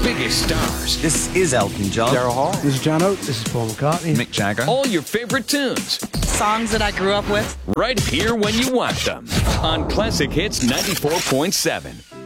biggest stars. This is Elton John. Daryl Hall. This is John Oates. This is Paul McCartney. Mick Jagger. All your favorite tunes. Songs that I grew up with. Right here when you want them. On Classic Hits 94.7.